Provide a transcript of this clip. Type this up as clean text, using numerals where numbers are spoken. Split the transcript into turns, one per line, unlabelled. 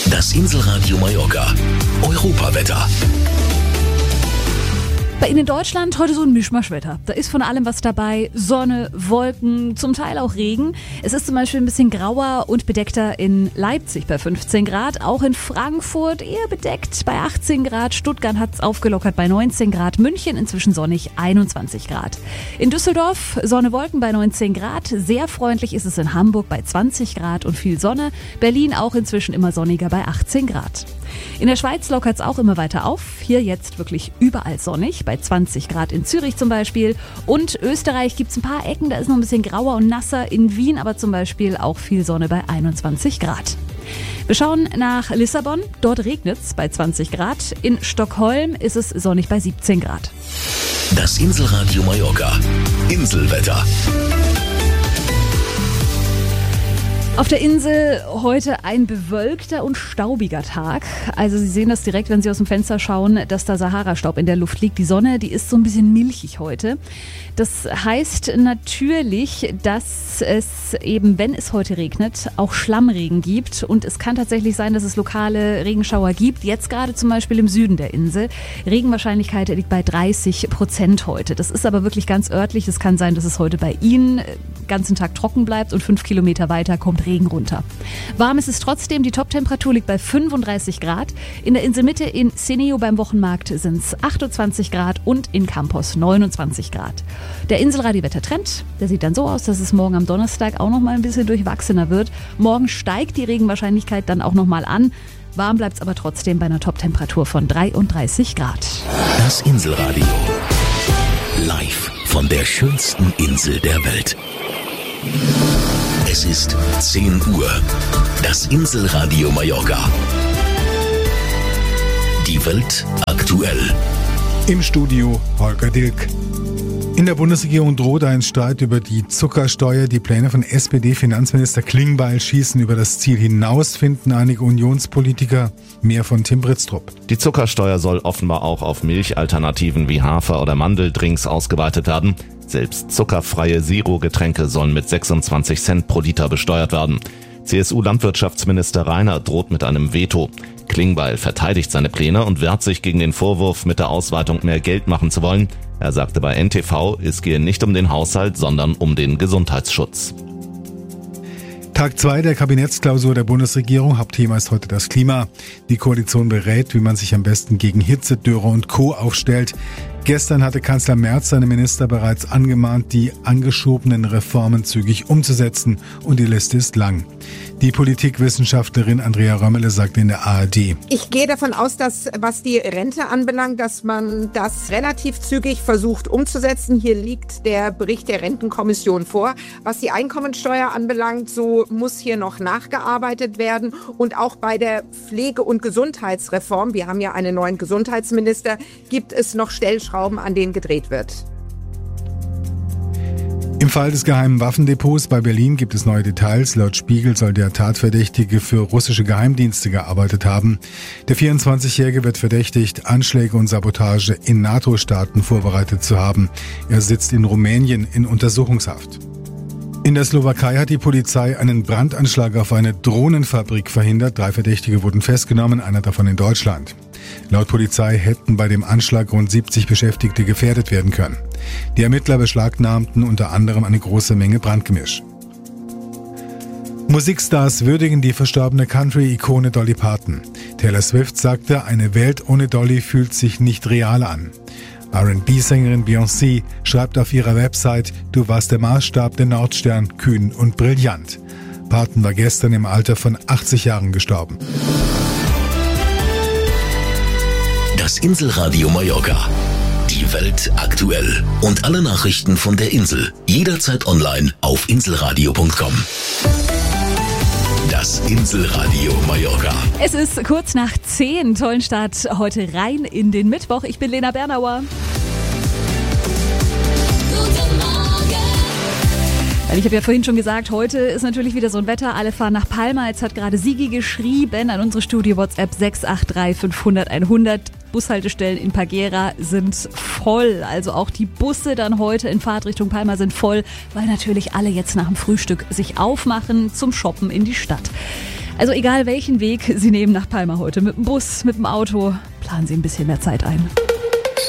Das Inselradio Mallorca. Europawetter.
Bei Ihnen in Deutschland heute so ein Mischmaschwetter. Da ist von allem was dabei. Sonne, Wolken, zum Teil auch Regen. Es ist zum Beispiel ein bisschen grauer und bedeckter in Leipzig bei 15 Grad. Auch in Frankfurt eher bedeckt bei 18 Grad. Stuttgart hat es aufgelockert bei 19 Grad. München inzwischen sonnig 21 Grad. In Düsseldorf Sonne, Wolken bei 19 Grad. Sehr freundlich ist es in Hamburg bei 20 Grad und viel Sonne. Berlin auch inzwischen immer sonniger bei 18 Grad. In der Schweiz lockert es auch immer weiter auf. Hier jetzt wirklich überall sonnig, bei 20 Grad in Zürich zum Beispiel. Und Österreich gibt es ein paar Ecken, da ist noch ein bisschen grauer und nasser. In Wien aber zum Beispiel auch viel Sonne bei 21 Grad. Wir schauen nach Lissabon. Dort regnet es bei 20 Grad. In Stockholm ist es sonnig bei 17 Grad.
Das Inselradio Mallorca. Inselwetter.
Auf der Insel heute ein bewölkter und staubiger Tag. Also Sie sehen das direkt, wenn Sie aus dem Fenster schauen, dass da Sahara-Staub in der Luft liegt. Die Sonne, die ist so ein bisschen milchig heute. Das heißt natürlich, dass es eben, wenn es heute regnet, auch Schlammregen gibt. Und es kann tatsächlich sein, dass es lokale Regenschauer gibt. Jetzt gerade zum Beispiel im Süden der Insel. Regenwahrscheinlichkeit liegt bei 30% heute. Das ist aber wirklich ganz örtlich. Es kann sein, dass es heute bei Ihnen den ganzen Tag trocken bleibt und 5 Kilometer weiter kommt Regen runter. Warm ist es trotzdem, die Toptemperatur liegt bei 35 Grad. In der Inselmitte in Seneo beim Wochenmarkt sind es 28 Grad und in Campos 29 Grad. Der Inselradio-Wettertrend, der sieht dann so aus, dass es morgen am Donnerstag auch noch mal ein bisschen durchwachsener wird. Morgen steigt die Regenwahrscheinlichkeit dann auch noch mal an. Warm bleibt es aber trotzdem bei einer Toptemperatur von 33 Grad.
Das Inselradio. Live von der schönsten Insel der Welt. Es ist 10 Uhr. Das Inselradio Mallorca. Die Welt aktuell.
Im Studio Holger Dilk. In der Bundesregierung droht ein Streit über die Zuckersteuer. Die Pläne von SPD-Finanzminister Klingbeil schießen über das Ziel hinaus, finden einige Unionspolitiker. Mehr von Tim Britztrup.
Die Zuckersteuer soll offenbar auch auf Milchalternativen wie Hafer- oder Mandeldrinks ausgeweitet werden. Selbst zuckerfreie Zero-Getränke sollen mit 26 Cent pro Liter besteuert werden. CSU-Landwirtschaftsminister Rainer droht mit einem Veto. Klingbeil verteidigt seine Pläne und wehrt sich gegen den Vorwurf, mit der Ausweitung mehr Geld machen zu wollen. Er sagte bei NTV, es gehe nicht um den Haushalt, sondern um den Gesundheitsschutz.
Tag 2 der Kabinettsklausur der Bundesregierung. Hauptthema ist heute das Klima. Die Koalition berät, wie man sich am besten gegen Hitze, Dürre und Co. aufstellt. Gestern hatte Kanzler Merz seine Minister bereits angemahnt, die angeschobenen Reformen zügig umzusetzen. Und die Liste ist lang. Die Politikwissenschaftlerin Andrea Römmele sagt in der ARD.
Ich gehe davon aus, dass, was die Rente anbelangt, dass man das relativ zügig versucht umzusetzen. Hier liegt der Bericht der Rentenkommission vor. Was die Einkommensteuer anbelangt, so muss hier noch nachgearbeitet werden. Und auch bei der Pflege- und Gesundheitsreform, wir haben ja einen neuen Gesundheitsminister, gibt es noch Stellschrauben, an denen gedreht wird.
Im Fall des geheimen Waffendepots bei Berlin gibt es neue Details. Laut Spiegel soll der Tatverdächtige für russische Geheimdienste gearbeitet haben. Der 24-Jährige wird verdächtigt, Anschläge und Sabotage in NATO-Staaten vorbereitet zu haben. Er sitzt in Rumänien in Untersuchungshaft. In der Slowakei hat die Polizei einen Brandanschlag auf eine Drohnenfabrik verhindert. 3 Verdächtige wurden festgenommen, einer davon in Deutschland. Laut Polizei hätten bei dem Anschlag rund 70 Beschäftigte gefährdet werden können. Die Ermittler beschlagnahmten unter anderem eine große Menge Brandgemisch. Musikstars würdigen die verstorbene Country-Ikone Dolly Parton. Taylor Swift sagte, eine Welt ohne Dolly fühlt sich nicht real an. R&B-Sängerin Beyoncé schreibt auf ihrer Website, du warst der Maßstab, der Nordstern, kühn und brillant. Parton war gestern im Alter von 80 Jahren gestorben.
Das Inselradio Mallorca. Die Welt aktuell. Und alle Nachrichten von der Insel. Jederzeit online auf inselradio.com. Das Inselradio Mallorca.
Es ist kurz nach 10. Tollen Start heute rein in den Mittwoch. Ich bin Lena Bernauer. Ich habe ja vorhin schon gesagt, heute ist natürlich wieder so ein Wetter. Alle fahren nach Palma. Jetzt hat gerade Sigi geschrieben an unsere Studio-WhatsApp 683 500 100. Bushaltestellen in Pagera sind voll. Also auch die Busse dann heute in Fahrtrichtung Palma sind voll, weil natürlich alle jetzt nach dem Frühstück sich aufmachen zum Shoppen in die Stadt. Also egal welchen Weg Sie nehmen nach Palma heute, mit dem Bus, mit dem Auto, planen Sie ein bisschen mehr Zeit ein.